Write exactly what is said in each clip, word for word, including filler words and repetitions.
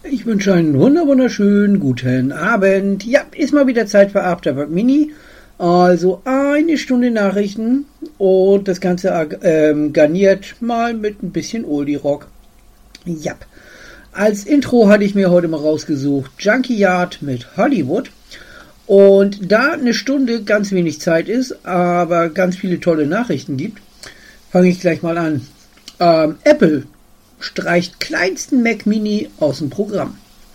Ich wünsche einen wunderschönen guten Abend. Ja, ist mal wieder Zeit für Afterwork Mini. Also eine Stunde Nachrichten und das Ganze ähm, garniert mal mit ein bisschen Oldie-Rock. Ja, als Intro hatte ich mir heute mal rausgesucht Junkyard mit Hollywood. Und da eine Stunde ganz wenig Zeit ist, aber ganz viele tolle Nachrichten gibt, fange ich gleich mal an. Ähm, Apple streicht kleinsten Mac Mini aus dem Programm.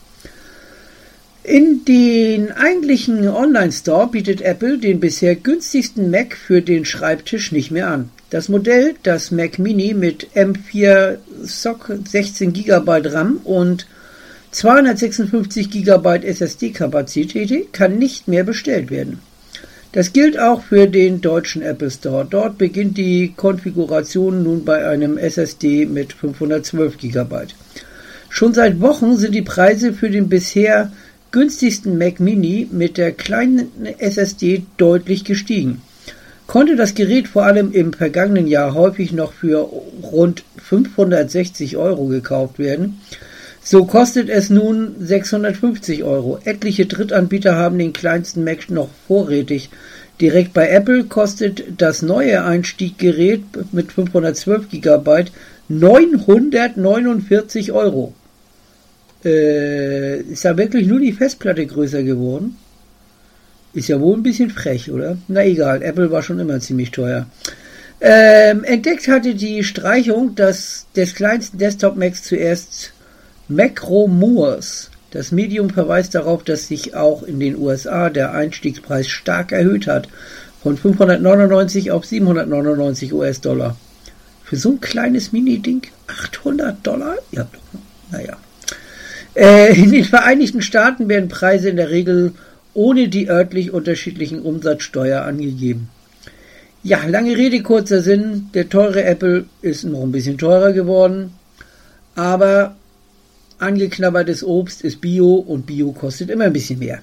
In den eigentlichen Online-Store bietet Apple den bisher günstigsten Mac für den Schreibtisch nicht mehr an. Das Modell, das Mac Mini mit M vier S O C, sechzehn Gigabyte RAM und zweihundertsechsundfünfzig Gigabyte S S D-Kapazität, kann nicht mehr bestellt werden. Das gilt auch für den deutschen Apple Store. Dort beginnt die Konfiguration nun bei einem S S D mit fünfhundertzwölf Gigabyte. Schon seit Wochen sind die Preise für den bisher günstigsten Mac Mini mit der kleinen S S D deutlich gestiegen. Konnte das Gerät vor allem im vergangenen Jahr häufig noch für rund fünfhundertsechzig Euro gekauft werden, so kostet es nun sechshundertfünfzig Euro. Etliche Drittanbieter haben den kleinsten Mac noch vorrätig. Direkt bei Apple kostet das neue Einstieggerät mit fünfhundertzwölf Gigabyte neunhundertneunundvierzig Euro. Äh, ist da wirklich nur die Festplatte größer geworden? Ist ja wohl ein bisschen frech, oder? Na egal, Apple war schon immer ziemlich teuer. Ähm, entdeckt hatte die Streichung des, des kleinsten Desktop-Macs zuerst Macromoors. Das Medium verweist darauf, dass sich auch in den U S A der Einstiegspreis stark erhöht hat, von fünfhundertneunundneunzig auf siebenhundertneunundneunzig US-Dollar. Für so ein kleines Mini-Ding achthundert Dollar? Ja, naja. Äh, in den Vereinigten Staaten werden Preise in der Regel ohne die örtlich unterschiedlichen Umsatzsteuer angegeben. Ja, lange Rede, kurzer Sinn. Der teure Apple ist noch ein bisschen teurer geworden, aber angeknabbertes Obst ist Bio und Bio kostet immer ein bisschen mehr.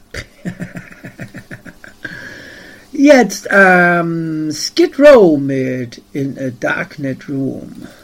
Jetzt ähm, Skid Row mit In a Darknet Room.